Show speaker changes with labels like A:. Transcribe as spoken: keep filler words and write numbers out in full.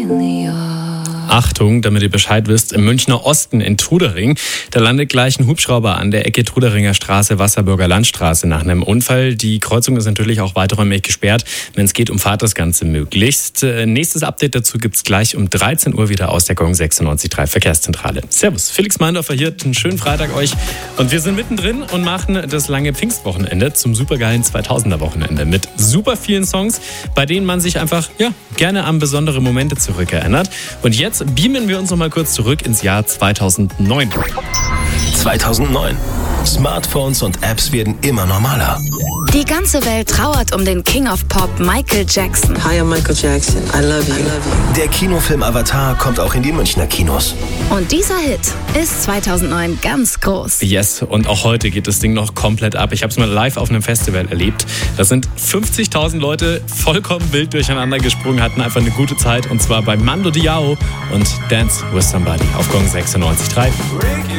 A: Achtung, damit ihr Bescheid wisst, im Münchner Osten in Trudering, da landet gleich ein Hubschrauber an der Ecke Truderinger Straße, Wasserburger Landstraße nach einem Unfall. Die Kreuzung ist natürlich auch weiträumig gesperrt. Wenn es geht, umfahrt das Ganze möglichst. Äh, nächstes Update dazu gibt's gleich um dreizehn Uhr wieder aus der Gong sechsundneunzig Komma drei Verkehrszentrale. Servus, Felix Meindorfer hier, einen schönen Freitag euch. Und wir sind mittendrin und machen das lange Pfingstwochenende zum supergeilen zweitausender-Wochenende mit super vielen Songs, bei denen man sich einfach ja, gerne an besondere Momente zurückerinnert. Und jetzt beamen wir uns noch mal kurz zurück ins Jahr zweitausendneun.
B: zweitausendneun. Smartphones und Apps werden immer normaler.
C: Die ganze Welt trauert um den King of Pop Michael Jackson.
D: Hi, I'm Michael Jackson. I love you. I love you.
B: Der Kinofilm Avatar kommt auch in die Münchner Kinos.
C: Und dieser Hit ist zweitausendneun ganz groß.
A: Yes, und auch heute geht das Ding noch komplett ab. Ich habe es mal live auf einem Festival erlebt. Da sind fünfzigtausend Leute vollkommen wild durcheinander gesprungen, hatten einfach eine gute Zeit. Und zwar bei Mando Diao und Dance with Somebody auf Gong sechsundneunzig Komma drei.